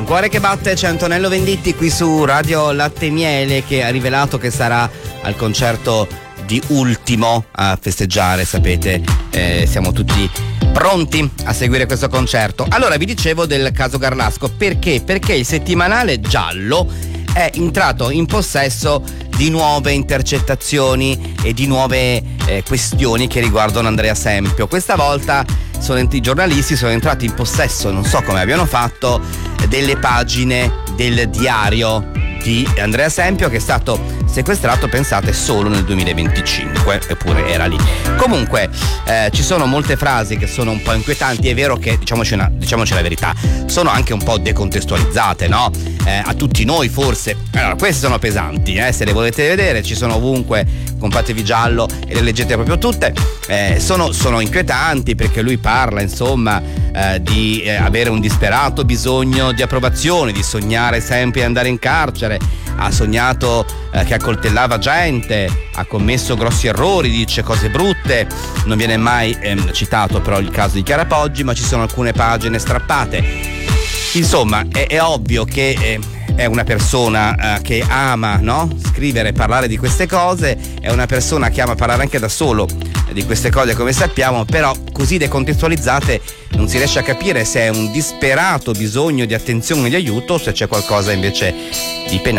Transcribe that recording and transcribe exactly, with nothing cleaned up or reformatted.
Cuore che batte, c'è Antonello Venditti qui su Radio Latte e Miele, che ha rivelato che sarà al concerto di Ultimo a festeggiare, sapete, eh, siamo tutti pronti a seguire questo concerto. Allora, vi dicevo del caso Garlasco, perché? Perché il settimanale giallo è entrato in possesso di nuove intercettazioni e di nuove eh, questioni che riguardano Andrea Sempio. Questa volta sono, i giornalisti sono entrati in possesso, non so come abbiano fatto, delle pagine del diario di Andrea Sempio, che è stato sequestrato, pensate, solo nel duemilaventicinque, eppure era lì. Comunque eh, ci sono molte frasi che sono un po' inquietanti. È vero che, diciamoci, una, diciamoci la verità, sono anche un po' decontestualizzate, no? Eh, a tutti noi forse. Allora, queste sono pesanti, eh? Se le volete vedere ci sono ovunque, compratevi giallo e le leggete proprio tutte. Eh, sono, sono inquietanti perché lui parla, insomma, eh, di eh, avere un disperato bisogno di approvazione, di sognare sempre di andare in carcere. Ha sognato eh, che accoltellava gente, ha commesso grossi errori, dice cose brutte. Non viene mai ehm, citato però il caso di Chiara Poggi, ma ci sono alcune pagine strappate. Insomma, è, è ovvio che eh, è una persona eh, che ama, no? Scrivere e parlare di queste cose, è una persona che ama parlare anche da solo di queste cose, come sappiamo, però così decontestualizzate non si riesce a capire se è un disperato bisogno di attenzione e di aiuto o se c'è qualcosa invece di penale